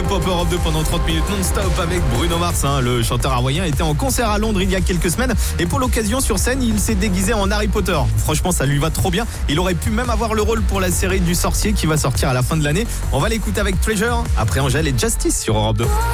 Pop Europe 2 pendant 30 minutes non-stop avec Bruno Mars. Le chanteur hawaïen était en concert à Londres il y a quelques semaines. Et pour l'occasion, sur scène, il s'est déguisé en Harry Potter. Franchement, ça lui va trop bien. Il aurait pu même avoir le rôle pour la série du sorcier qui va sortir à la fin de l'année. On va l'écouter avec Treasure, après Angèle et Justice sur Europe 2.